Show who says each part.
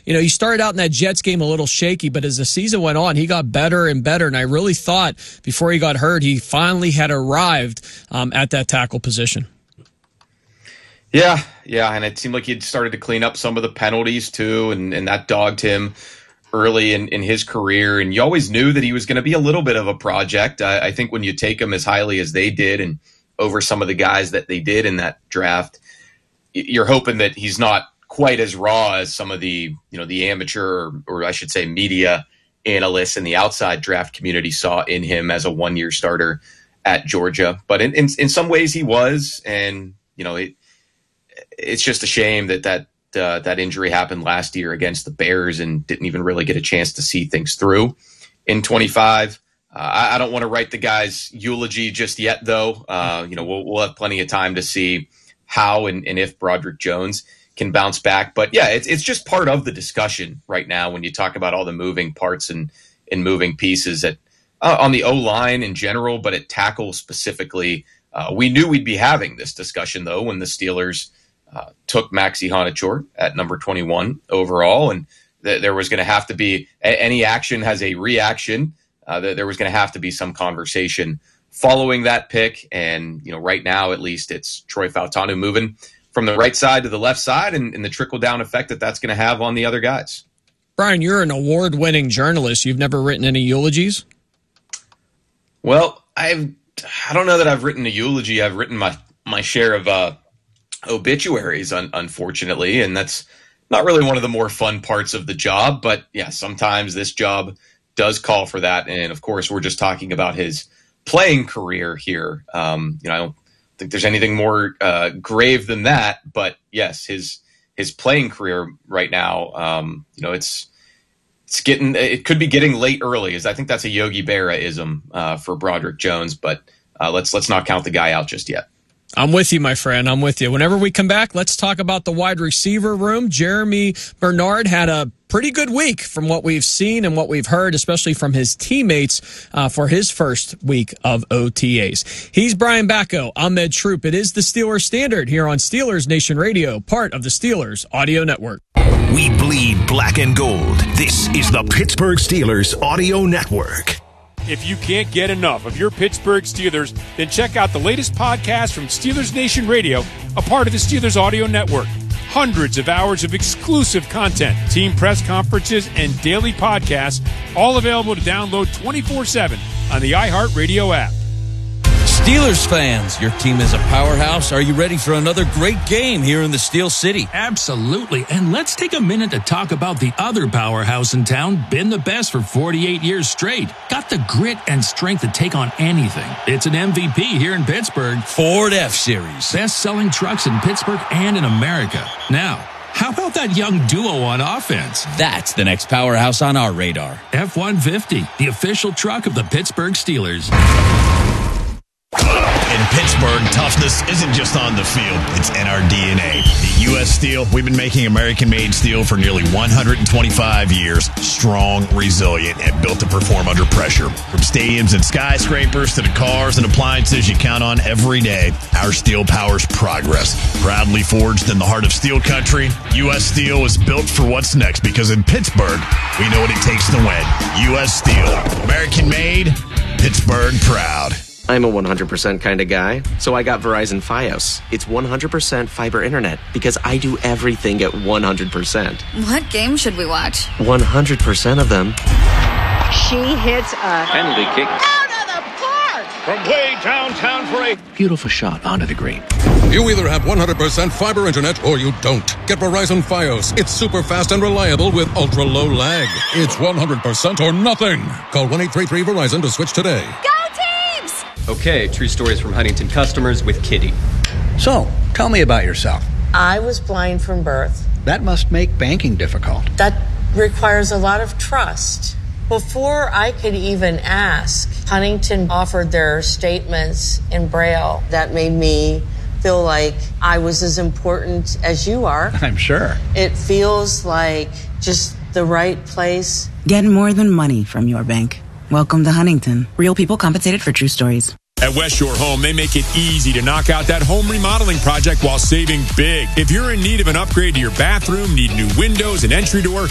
Speaker 1: he started out in that Jets game a little shaky, but as the season went on, he got better and better. And I really thought before he got hurt, he finally had arrived at that tackle position.
Speaker 2: Yeah, and it seemed like he'd started to clean up some of the penalties too, and that dogged him early in his career. And you always knew that he was going to be a little bit of a project. I think when you take him as highly as they did and over some of the guys that they did in that draft, you're hoping that he's not quite as raw as some of the amateur, or I should say media analysts in the outside draft community saw in him as a one-year starter at Georgia. But in some ways he was, and it's just a shame that injury happened last year against the Bears and didn't even really get a chance to see things through in 25. I don't want to write the guy's eulogy just yet, though. We'll have plenty of time to see how and if Broderick Jones can bounce back. But yeah, it's just part of the discussion right now when you talk about all the moving parts and moving pieces on the O-line in general, but at tackle specifically. We knew we'd be having this discussion, though, when the Steelers took Maxi Honachort at number 21 overall, and there was going to have to be any action has a reaction. There was going to have to be some conversation following that pick, and right now at least it's Troy Fautanu moving from the right side to the left side, and the trickle down effect that's going to have on the other guys.
Speaker 1: Brian, you're an award-winning journalist. You've never written any eulogies?
Speaker 2: Well, I don't know that I've written a eulogy. I've written my share of obituaries, unfortunately, and that's not really one of the more fun parts of the job. But yeah, sometimes this job does call for that. And of course, we're just talking about his playing career here. I don't think there's anything more grave than that. But yes, his playing career right now, it could be getting late early. I think that's a Yogi Berra-ism for Broderick Jones. But let's not count the guy out just yet.
Speaker 1: I'm with you, my friend. I'm with you. Whenever we come back, let's talk about the wide receiver room. Jeremy Bernard had a pretty good week from what we've seen and what we've heard, especially from his teammates for his first week of OTAs. He's Brian Bacco. I'm Ed Troop. It is the Steelers Standard here on Steelers Nation Radio, part of the Steelers Audio Network.
Speaker 3: We bleed black and gold. This is the Pittsburgh Steelers Audio Network.
Speaker 4: If you can't get enough of your Pittsburgh Steelers, then check out the latest podcast from Steelers Nation Radio, a part of the Steelers Audio Network. Hundreds of hours of exclusive content, team press conferences, and daily podcasts, all available to download 24/7 on the iHeartRadio app.
Speaker 5: Steelers fans, your team is a powerhouse. Are you ready for another great game here in the Steel City?
Speaker 6: Absolutely. And let's take a minute to talk about the other powerhouse in town, been the best for 48 years straight. Got the grit and strength to take on anything. It's an MVP here in Pittsburgh.
Speaker 5: Ford F-Series.
Speaker 6: Best-selling trucks in Pittsburgh and in America. Now, how about that young duo on offense?
Speaker 5: That's the next powerhouse on our radar.
Speaker 6: F-150, the official truck of the Pittsburgh Steelers.
Speaker 7: In Pittsburgh, toughness isn't just on the field, it's in our DNA. At U.S. Steel, we've been making American-made steel for nearly 125 years. Strong, resilient, and built to perform under pressure. From stadiums and skyscrapers to the cars and appliances you count on every day, our steel powers progress. Proudly forged in the heart of steel country, U.S. Steel is built for what's next because in Pittsburgh, we know what it takes to win. U.S. Steel. American-made, Pittsburgh proud.
Speaker 8: I'm a 100% kind of guy, so I got Verizon Fios. It's 100% fiber internet because I do everything at 100%.
Speaker 9: What game should we watch?
Speaker 8: 100% of them.
Speaker 10: She hits a
Speaker 11: penalty kick.
Speaker 10: Out of the park!
Speaker 12: From way downtown for a
Speaker 6: beautiful shot onto the green.
Speaker 13: You either have 100% fiber internet or you don't. Get Verizon Fios. It's super fast and reliable with ultra-low lag. It's 100% or nothing. Call 1-833-VERIZON to switch today.
Speaker 9: Go!
Speaker 14: Okay, true stories from Huntington customers with Kitty.
Speaker 15: So, tell me about yourself.
Speaker 16: I was blind from birth.
Speaker 15: That must make banking difficult.
Speaker 16: That requires a lot of trust. Before I could even ask, Huntington offered their statements in Braille. That made me feel like I was as important as you are.
Speaker 15: I'm sure.
Speaker 16: It feels like just the right place.
Speaker 17: Get more than money from your bank. Welcome to Huntington. Real people compensated for true stories.
Speaker 4: At West Shore Home, they make it easy to knock out that home remodeling project while saving big. If you're in need of an upgrade to your bathroom, need new windows, an entry door,